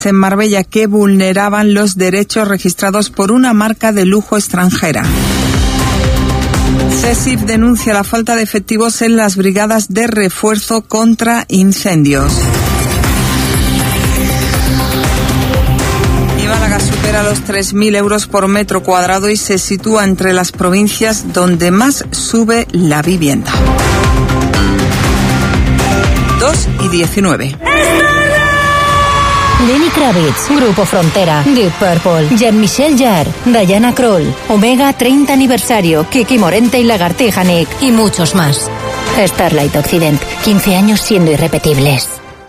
en Marbella que vulneraban los derechos registrados por una marca de lujo extranjera. CESIF denuncia la falta de efectivos en las brigadas de refuerzo contra incendios. Y Málaga supera los 3.000 euros por metro cuadrado y se sitúa entre las provincias donde más sube la vivienda. 2:19. Lenny Kravitz, Grupo Frontera, Deep Purple, Jean-Michel Jarre, Diana Krall, Omega 30 aniversario, Kiki Morente y Lagartija Nick y muchos más. Starlight Occident, 15 años siendo irrepetibles.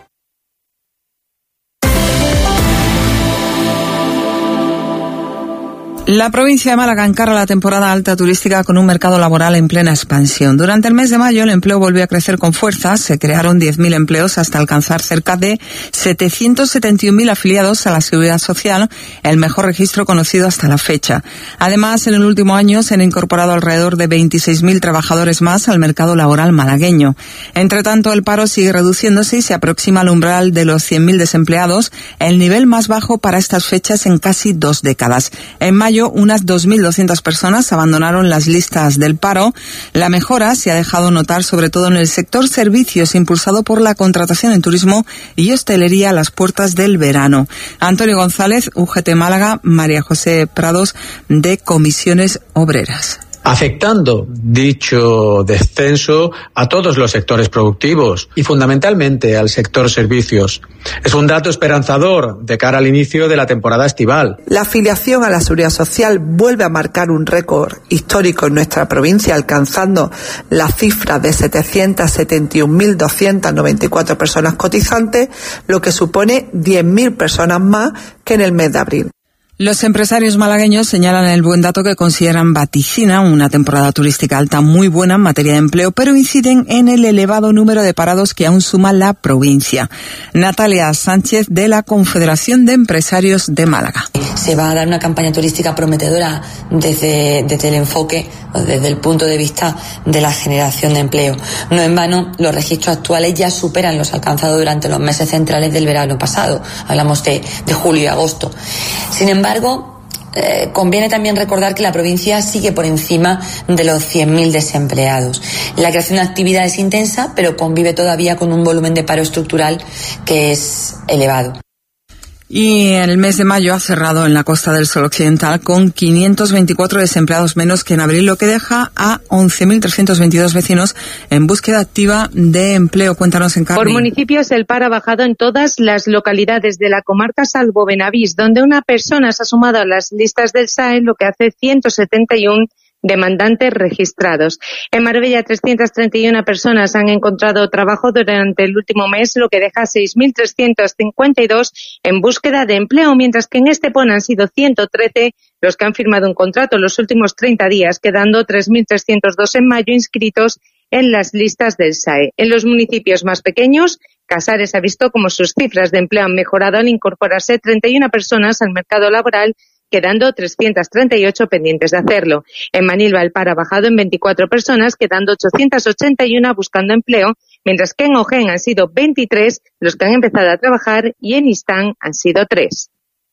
La provincia de Málaga encara la temporada alta turística con un mercado laboral en plena expansión. Durante el mes de mayo el empleo volvió a crecer con fuerza. Se crearon 10.000 empleos hasta alcanzar cerca de 771.000 afiliados a la Seguridad Social, el mejor registro conocido hasta la fecha. Además, en el último año se han incorporado alrededor de 26.000 trabajadores más al mercado laboral malagueño. Entre tanto, el paro sigue reduciéndose y se aproxima al umbral de los 100.000 desempleados, el nivel más bajo para estas fechas en casi 2 décadas. En mayo, unas 2.200 personas abandonaron las listas del paro. La mejora se ha dejado notar sobre todo en el sector servicios, impulsado por la contratación en turismo y hostelería a las puertas del verano. Antonio González, UGT Málaga, María José Prados, de Comisiones Obreras. Afectando dicho descenso a todos los sectores productivos y fundamentalmente al sector servicios. Es un dato esperanzador de cara al inicio de la temporada estival. La afiliación a la Seguridad Social vuelve a marcar un récord histórico en nuestra provincia, alcanzando la cifra de 771.294 personas cotizantes, lo que supone 10.000 personas más que en el mes de abril. Los empresarios malagueños señalan el buen dato que consideran vaticina una temporada turística alta muy buena en materia de empleo, pero inciden en el elevado número de parados que aún suma la provincia. Natalia Sánchez, de la Confederación de Empresarios de Málaga. Se va a dar una campaña turística prometedora desde el enfoque, desde el punto de vista de la generación de empleo. No en vano, los registros actuales ya superan los alcanzados durante los meses centrales del verano pasado. Hablamos de julio y agosto. Sin embargo, conviene también recordar que la provincia sigue por encima de los 100.000 desempleados. La creación de actividad es intensa, pero convive todavía con un volumen de paro estructural que es elevado. Y el mes de mayo ha cerrado en la Costa del Sol Occidental con 524 desempleados menos que en abril, lo que deja a 11.322 vecinos en búsqueda activa de empleo. Cuéntanos, en Carmen. Por municipios, el paro ha bajado en todas las localidades de la comarca, salvo Benavís, donde una persona se ha sumado a las listas del SAE, lo que hace 171 demandantes registrados. En Marbella, 331 personas han encontrado trabajo durante el último mes, lo que deja 6.352 en búsqueda de empleo, mientras que en Estepona han sido 113 los que han firmado un contrato en los últimos 30 días, quedando 3.302 en mayo inscritos en las listas del SAE. En los municipios más pequeños, Casares ha visto como sus cifras de empleo han mejorado al incorporarse 31 personas al mercado laboral, quedando 338 pendientes de hacerlo. En Manilva el paro ha bajado en 24 personas, quedando 881 buscando empleo, mientras que en Ojén han sido 23 los que han empezado a trabajar y en Istán han sido 3.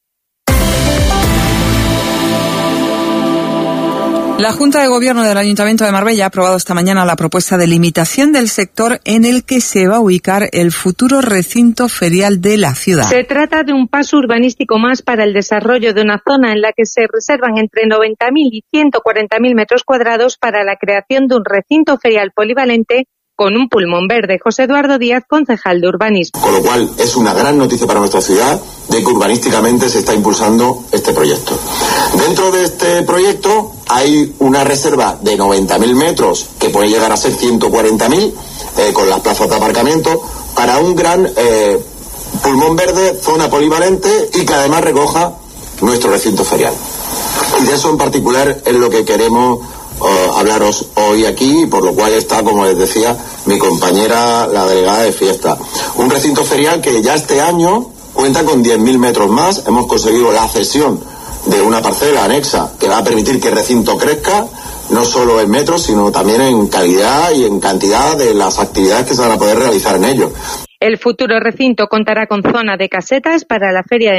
La Junta de Gobierno del Ayuntamiento de Marbella ha aprobado esta mañana la propuesta de limitación del sector en el que se va a ubicar el futuro recinto ferial de la ciudad. Se trata de un paso urbanístico más para el desarrollo de una zona en la que se reservan entre 90.000 y 140.000 metros cuadrados para la creación de un recinto ferial polivalente con un pulmón verde. José Eduardo Díaz, concejal de urbanismo. Con lo cual es una gran noticia para nuestra ciudad de que urbanísticamente se está impulsando este proyecto. Dentro de este proyecto hay una reserva de 90.000 metros que puede llegar a ser 140.000 con las plazas de aparcamiento para un gran pulmón verde, zona polivalente y que además recoja nuestro recinto ferial. Y de eso en particular es lo que queremos hablaros hoy aquí, por lo cual está, como les decía, mi compañera, la delegada de fiesta. Un recinto ferial que ya este año cuenta con 10.000 metros más. Hemos conseguido la cesión de una parcela anexa que va a permitir que el recinto crezca, no solo en metros, sino también en calidad y en cantidad de las actividades que se van a poder realizar en ello. El futuro recinto contará con zona de casetas para la feria de